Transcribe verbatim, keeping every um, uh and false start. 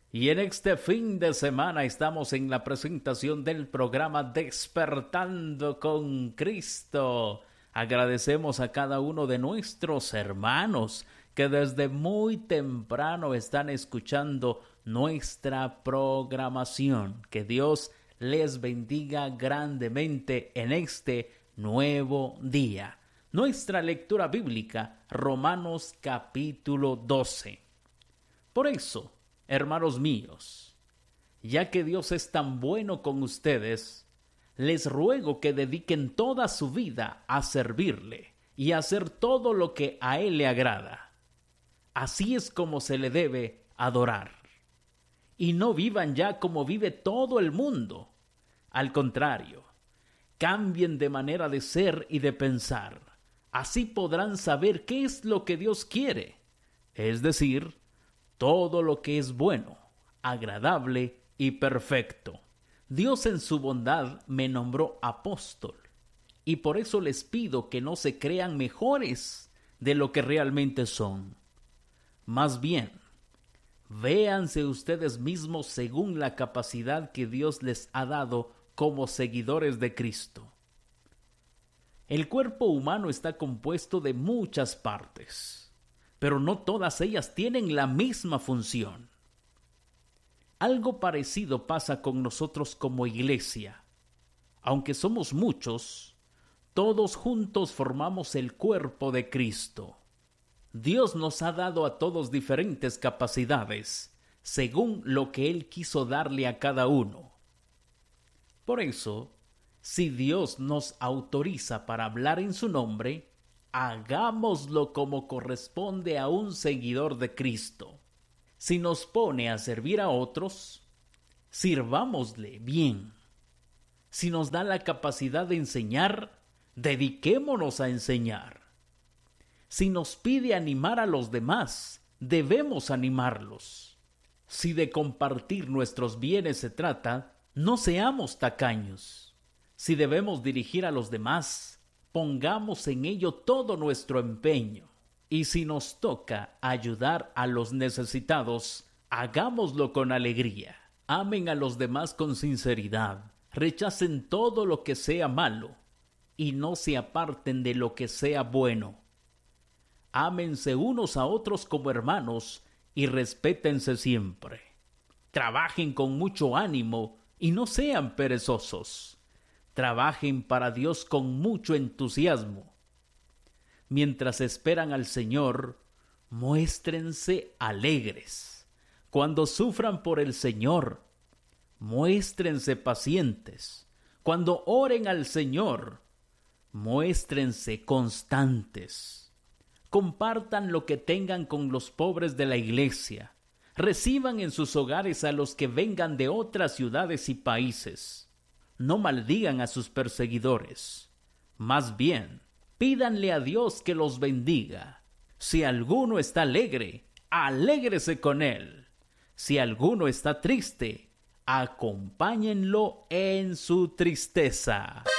Y en este fin de semana estamos en la presentación del programa Despertando con Cristo. Agradecemos a cada uno de nuestros hermanos que desde muy temprano están escuchando nuestra programación. Que Dios les bendiga grandemente en este nuevo día. Nuestra lectura bíblica, Romanos capítulo doce. Por eso, hermanos míos, ya que Dios es tan bueno con ustedes, les ruego que dediquen toda su vida a servirle y a hacer todo lo que a Él le agrada. Así es como se le debe adorar. Y no vivan ya como vive todo el mundo. Al contrario, cambien de manera de ser y de pensar. Así podrán saber qué es lo que Dios quiere, es decir, todo lo que es bueno, agradable y perfecto. Dios en su bondad me nombró apóstol, y por eso les pido que no se crean mejores de lo que realmente son. Más bien, véanse ustedes mismos según la capacidad que Dios les ha dado como seguidores de Cristo. El cuerpo humano está compuesto de muchas partes, pero no todas ellas tienen la misma función. Algo parecido pasa con nosotros como iglesia. Aunque somos muchos, todos juntos formamos el cuerpo de Cristo. Dios nos ha dado a todos diferentes capacidades, según lo que Él quiso darle a cada uno. Por eso, si Dios nos autoriza para hablar en su nombre, hagámoslo como corresponde a un seguidor de Cristo. Si nos pone a servir a otros, sirvámosle bien. Si nos da la capacidad de enseñar, dediquémonos a enseñar. Si nos pide animar a los demás, debemos animarlos. Si de compartir nuestros bienes se trata, no seamos tacaños. Si debemos dirigir a los demás, pongamos en ello todo nuestro empeño. Y si nos toca ayudar a los necesitados, hagámoslo con alegría. Amen a los demás con sinceridad. Rechacen todo lo que sea malo y no se aparten de lo que sea bueno. Ámense unos a otros como hermanos y respétense siempre. Trabajen con mucho ánimo y no sean perezosos. Trabajen para Dios con mucho entusiasmo. Mientras esperan al Señor, muéstrense alegres. Cuando sufran por el Señor, muéstrense pacientes. Cuando oren al Señor, muéstrense constantes. Compartan lo que tengan con los pobres de la iglesia. Reciban en sus hogares a los que vengan de otras ciudades y países. No maldigan a sus perseguidores. Más bien, pídanle a Dios que los bendiga. Si alguno está alegre, alégrese con él. Si alguno está triste, acompáñenlo en su tristeza.